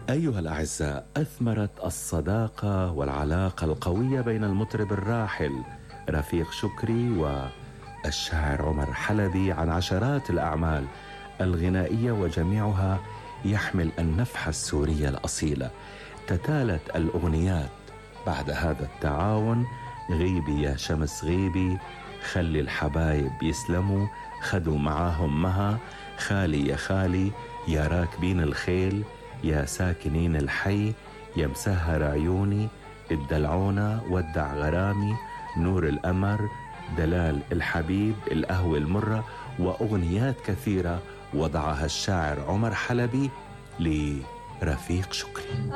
أيها الأعزاء، أثمرت الصداقة والعلاقة القوية بين المطرب الراحل رفيق شكري والشاعر عمر حلبي عن عشرات الأعمال الغنائية، وجميعها يحمل النفحة السورية الأصيلة. تتالت الأغنيات بعد هذا التعاون: غيبي يا شمس غيبي، خلي الحبايب يسلموا، خدوا معاهم مها، خالي يا خالي، يا راكبين الخيل، يا ساكنين الحي، يا مسهر عيوني، الدلعونة، ودع غرامي، نور الأمر، دلال الحبيب، القهوة المرة، وأغنيات كثيرة وضعها الشاعر عمر حلبي لرفيق شكري.